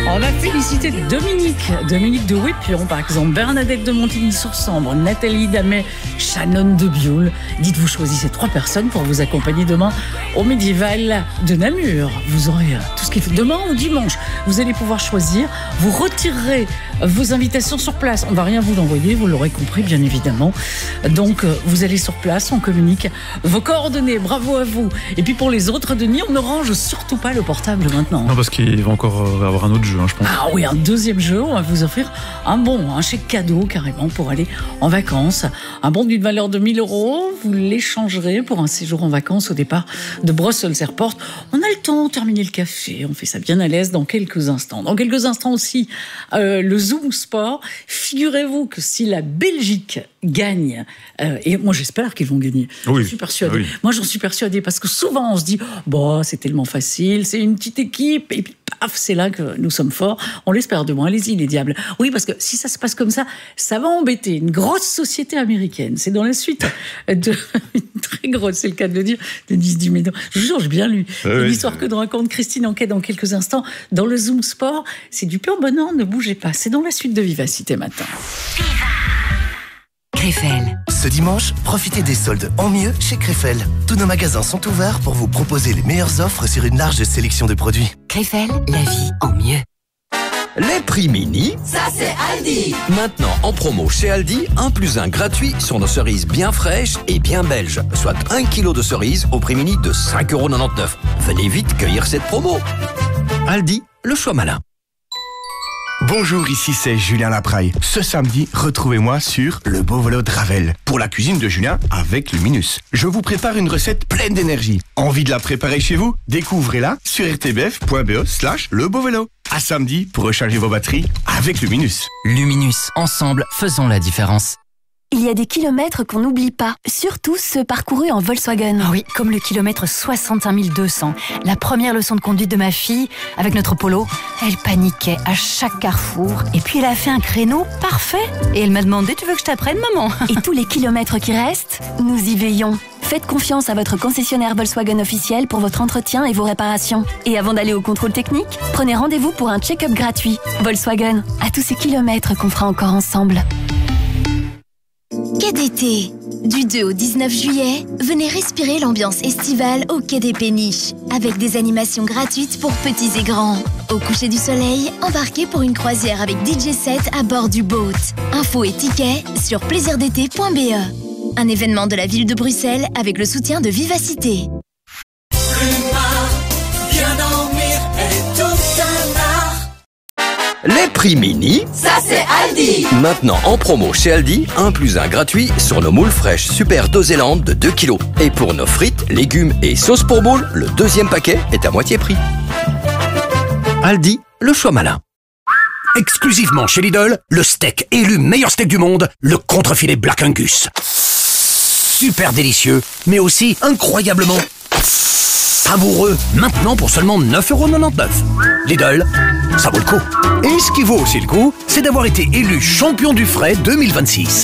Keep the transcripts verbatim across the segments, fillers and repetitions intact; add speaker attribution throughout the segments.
Speaker 1: On va féliciter Dominique, Dominique de Wépion par exemple, Bernadette de Montigny-sur-Sambre, Nathalie Damet, Shannon de Bioul. Dites-vous, choisissez trois personnes pour vous accompagner demain au Médiéval de Namur. Vous aurez tout ce qu'il faut. Demain ou dimanche, vous allez pouvoir choisir. Vous retirerez vos invitations sur place. On ne va rien vous envoyer, vous l'aurez compris bien évidemment. Donc vous allez sur place, on communique vos coordonnées. Bravo à vous. Et puis pour les autres, Denis, on ne range surtout pas le portable maintenant.
Speaker 2: Non, parce qu'il va encore avoir un autre jeu, hein, je pense.
Speaker 1: Ah oui, un deuxième jeu, on va vous offrir un bon, un chèque cadeau carrément pour aller en vacances. Un bon d'une valeur de mille euros, vous l'échangerez pour un séjour en vacances au départ de Brussels Airport. On a le temps de terminer le café, on fait ça bien à l'aise dans quelques instants. Dans quelques instants aussi, euh, le Zoom Sport. Figurez-vous que si la Belgique gagne, euh, et moi j'espère qu'ils vont gagner,
Speaker 2: oui,
Speaker 1: j'en suis persuadée.
Speaker 2: oui.
Speaker 1: Moi j'en suis persuadée parce que souvent on se dit, bon c'est tellement facile, c'est une petite équipe, et puis paf, c'est là que nous sommes forts. On l'espère du moins, allez-y les diables. Oui, parce que si ça se passe comme ça, ça va embêter une grosse société américaine. C'est dans la suite de une très grosse, c'est le cas de le dire, de Denis Duménil. Je vous jure, j'ai bien lu.
Speaker 2: Oui,
Speaker 1: Une
Speaker 2: oui.
Speaker 1: histoire que nous raconte Christine Anquet dans quelques instants. Dans le Zoom Sport, c'est du pur bonheur, ne bougez pas. C'est dans la suite de Vivacité maintenant.
Speaker 3: Krefel.
Speaker 4: Ce dimanche, profitez des soldes en mieux chez Krefel. Tous nos magasins sont ouverts pour vous proposer les meilleures offres sur une large sélection de produits.
Speaker 3: Krefel, la vie en mieux.
Speaker 5: Les prix mini,
Speaker 6: ça c'est Aldi.
Speaker 5: maintenant en promo chez Aldi, un plus un gratuit sur nos cerises bien fraîches et bien belges, soit un kilo de cerises au prix mini de cinq euros quatre-vingt-dix-neuf. Venez vite cueillir cette promo. Aldi, le choix malin.
Speaker 7: Bonjour, ici c'est Julien Lapraille. Ce samedi, retrouvez-moi sur Le Beau Vélo de Ravel pour la cuisine de Julien avec Luminus. Je vous prépare une recette pleine d'énergie. Envie de la préparer chez vous? Découvrez-la sur rtbf.be slash Le Beau Vélo. À samedi pour recharger vos batteries avec Luminus.
Speaker 8: Luminus, ensemble, faisons la différence.
Speaker 9: Il y a des kilomètres qu'on n'oublie pas, surtout ceux parcourus en Volkswagen.
Speaker 10: Ah oui, comme le kilomètre soixante-cinq mille deux cents. La première leçon de conduite de ma fille, avec notre Polo, elle paniquait à chaque carrefour. Et puis elle a fait un créneau parfait. Et elle m'a demandé, tu veux que je t'apprenne, maman?
Speaker 9: Et tous les kilomètres qui restent, nous y veillons. Faites confiance à votre concessionnaire Volkswagen officiel pour votre entretien et vos réparations. Et avant d'aller au contrôle technique, prenez rendez-vous pour un check-up gratuit. Volkswagen, à tous ces kilomètres qu'on fera encore ensemble.
Speaker 11: Quai d'été. Du deux au dix-neuf juillet, venez respirer l'ambiance estivale au Quai des Péniches, avec des animations gratuites pour petits et grands. Au coucher du soleil, embarquez pour une croisière avec D J set à bord du boat. Infos et tickets sur plaisir d'été point b e. Un événement de la ville de Bruxelles avec le soutien de Vivacité.
Speaker 6: Bien dormir est tout un art.
Speaker 5: Les prix mini,
Speaker 6: Ça c'est Aldi.
Speaker 5: maintenant en promo chez Aldi, un plus un gratuit sur nos moules fraîches Super Dosélande de deux kilos. Et pour nos frites, légumes et sauces pour moules, le deuxième paquet est à moitié prix. Aldi, le choix malin.
Speaker 12: Exclusivement chez Lidl, le steak élu meilleur steak du monde, le contrefilet Black Angus. Super délicieux, mais aussi incroyablement savoureux. Maintenant pour seulement neuf euros quatre-vingt-dix-neuf. Lidl, ça vaut le coup. Et ce qui vaut aussi le coup, c'est d'avoir été élu champion du frais deux mille vingt-six.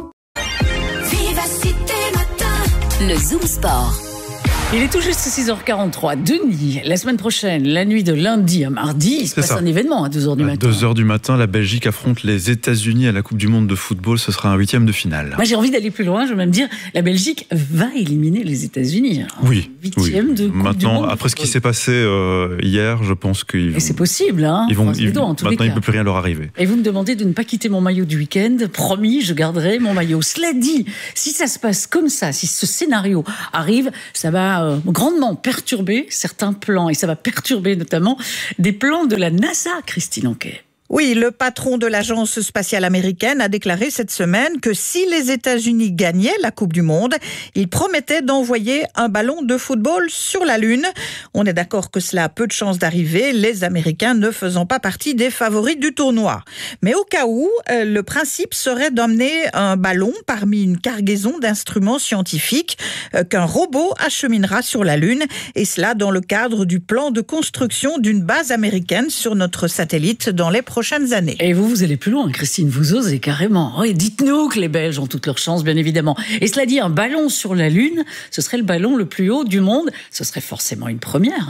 Speaker 11: Vivacité matin.
Speaker 3: Le Zoom Sport.
Speaker 1: Il est tout juste six heures quarante-trois. Denis, la semaine prochaine, la nuit de lundi à mardi, il se
Speaker 2: C'est
Speaker 1: passe
Speaker 2: ça.
Speaker 1: un événement à deux heures du
Speaker 2: À
Speaker 1: matin.
Speaker 2: deux heures du matin, la Belgique affronte les États-Unis à la Coupe du Monde de football. Ce sera un huitième de finale.
Speaker 1: Moi, j'ai envie d'aller plus loin. Je veux même dire, la Belgique va éliminer les États-Unis. En
Speaker 2: Oui,
Speaker 1: Huitième
Speaker 2: oui.
Speaker 1: de Coupe du
Speaker 2: Maintenant,
Speaker 1: Monde de
Speaker 2: après ce qui
Speaker 1: football.
Speaker 2: s'est passé euh, hier, je pense qu'ils vont,
Speaker 1: Et c'est possible, hein.
Speaker 2: ils vont,
Speaker 1: Croise les
Speaker 2: ils-
Speaker 1: doigts, en tous les
Speaker 2: maintenant il
Speaker 1: cas.
Speaker 2: ne peut plus rien leur arriver.
Speaker 1: Et vous me demandez de ne pas quitter mon maillot du week-end. Promis, je garderai mon maillot. Cela dit, si ça se passe comme ça, si ce scénario arrive, ça va euh, grandement perturber certains plans. Et ça va perturber notamment des plans de la NASA, Christine Anquet.
Speaker 13: Oui, le patron de l'agence spatiale américaine a déclaré cette semaine que si les États-Unis gagnaient la Coupe du Monde, il promettait d'envoyer un ballon de football sur la Lune. On est d'accord que cela a peu de chances d'arriver, les Américains ne faisant pas partie des favoris du tournoi. Mais au cas où, euh, le principe serait d'emmener un ballon parmi une cargaison d'instruments scientifiques euh, qu'un robot acheminera sur la Lune, et cela dans le cadre du plan de construction d'une base américaine sur notre satellite dans les prochaines années.
Speaker 1: Et vous, vous allez plus loin, Christine, vous osez carrément. Oui, dites-nous que les Belges ont toutes leurs chances, bien évidemment. Et cela dit, un ballon sur la Lune, ce serait le ballon le plus haut du monde. Ce serait forcément une première, non ?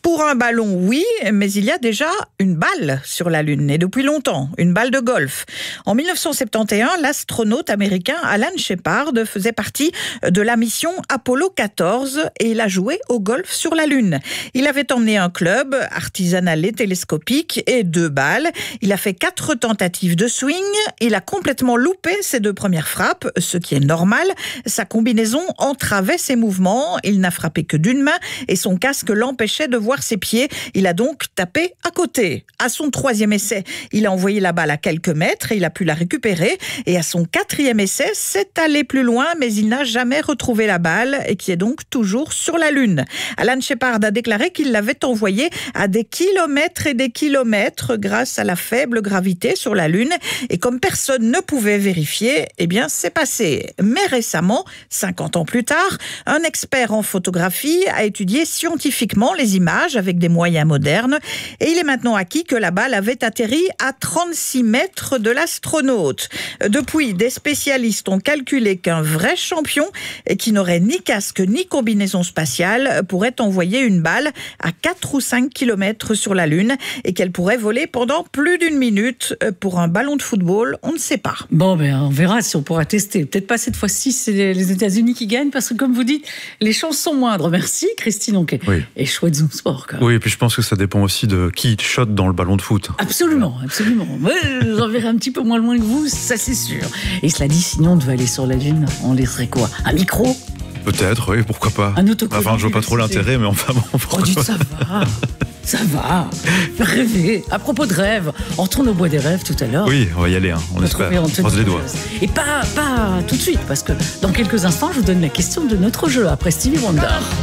Speaker 13: Pour un ballon, oui, mais il y a déjà une balle sur la Lune, et depuis longtemps, une balle de golf. En dix-neuf cent soixante et onze, l'astronaute américain Alan Shepard faisait partie de la mission Apollo quatorze et il a joué au golf sur la Lune. Il avait emmené un club artisanal et télescopique et deux balles. Il a fait quatre tentatives de swing. Il a complètement loupé ses deux premières frappes, ce qui est normal. Sa combinaison entravait ses mouvements. Il n'a frappé que d'une main et son casque l'empêchait de voir ses pieds. Il a donc tapé à côté. À son troisième essai, il a envoyé la balle à quelques mètres et il a pu la récupérer. Et à son quatrième essai, c'est allé plus loin, mais il n'a jamais retrouvé la balle et qui est donc toujours sur la Lune. Alan Shepard a déclaré qu'il l'avait envoyé à des kilomètres et des kilomètres grâce à la faible gravité sur la Lune. Et comme personne ne pouvait vérifier, eh bien, c'est passé. Mais récemment, cinquante ans plus tard, un expert en photographie a étudié scientifiquement les images avec des moyens modernes et il est maintenant acquis que la balle avait atterri à trente-six mètres de l'astronaute. Depuis, des spécialistes ont calculé qu'un vrai champion qui n'aurait ni casque ni combinaison spatiale pourrait envoyer une balle à quatre ou cinq kilomètres sur la Lune et qu'elle pourrait voler pendant plus d'une minute. Pour un ballon de football, on ne sait pas.
Speaker 1: Bon, ben, on verra si on pourra tester. Peut-être pas cette fois-ci, c'est les États-Unis qui gagnent parce que, comme vous dites, les chances sont moindres. Merci, Christine Onquet.
Speaker 2: Oui.
Speaker 1: Et chouette Zoom Sport, quand même.
Speaker 2: Oui, et puis je pense que ça dépend aussi de qui shot dans le ballon de foot.
Speaker 1: Absolument, absolument. Ouais, j'en verrai un petit peu moins loin que vous, ça c'est sûr. Et cela dit, sinon on devait aller sur la Lune, on laisserait quoi? Un micro?
Speaker 2: Peut-être, oui, pourquoi pas.
Speaker 1: Un autocollant.
Speaker 2: Enfin, je vois pas trop l'intérêt, mais enfin bon.
Speaker 1: Oh, dites, ça va. Ça va. Rêver. À propos de rêve, on retourne au bois des rêves tout à l'heure.
Speaker 2: Oui, on va y aller, hein. on, on espère. On croise les doigts.
Speaker 1: Et pas, pas tout de suite, parce que dans quelques instants, je vous donne la question de notre jeu après Stevie Wonder.